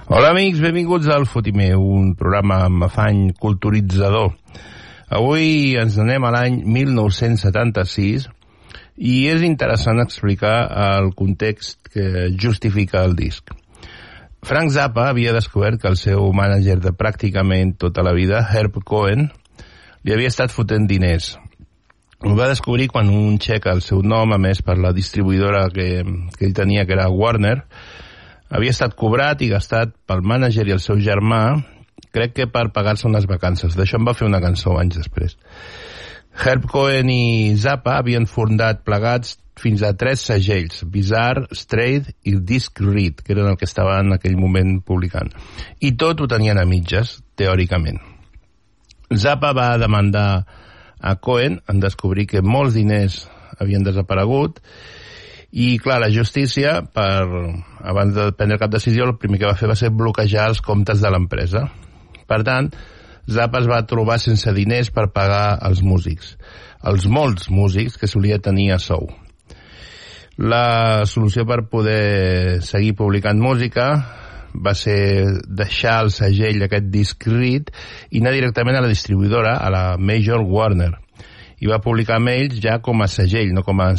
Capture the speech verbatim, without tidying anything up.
Hola amics, benvinguts al Fotimer, un programa amb afany culturitzador. Avui ens anem a l'any mil nou-cents setanta-sis i és interessant explicar el context que justifica el disc. Frank Zappa havia descobert que el seu mànager de pràcticament tota la vida, Herb Cohen, li havia estat fotent diners. Ho va descobrir quan un xec al seu nom, emès per la distribuïdora que, que ell tenia, que era Warner, havia estat cobrat i gastat pel mànager i el seu germà, crec que per pagar-se unes vacances. D'això en va fer una cançó anys després. Herb Cohen i Zappa havien fundat plegats fins a tres segells, Bizarre, Straight i Disc Read, que eren el que estaven en aquell moment publicant. I tot ho tenien a mitges, teòricament. Zappa va demandar a Cohen en descobrir que molts diners havien desaparegut i, clar, la justícia, per, abans de prendre cap decisió, el primer que va fer va ser bloquejar els comptes de l'empresa. Per tant, Zappa es va trobar sense diners per pagar els músics, els molts músics que solia tenir a sou. La solució per poder seguir publicant música va ser deixar el segell d'aquest Disc Read i anar directament a la distribuïdora, a la Major Warner. I va publicar amb ells ja com a segell, no com a